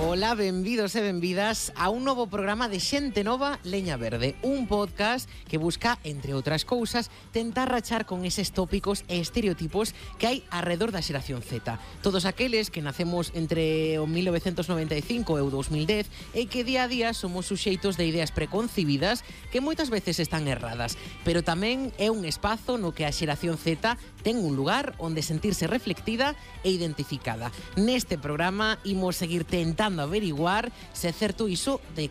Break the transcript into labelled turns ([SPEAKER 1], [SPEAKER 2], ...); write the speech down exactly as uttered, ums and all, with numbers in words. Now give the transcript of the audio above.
[SPEAKER 1] Ola, benvidos e benvidas a un novo programa de Xente Nova Leña Verde, un podcast que busca, entre outras cousas, tentar rachar con eses tópicos e estereotipos que hai arredor da xeración Z. Todos aqueles que nacemos entre o mil novecentos noventa e cinco e o dos mil dez e que día a día somos suxeitos de ideas preconcebidas que moitas veces están erradas, pero tamén é un espazo no que a xeración Z ten un lugar onde sentirse reflectida e identificada. Neste programa imos seguir tentando averiguar se é certo iso de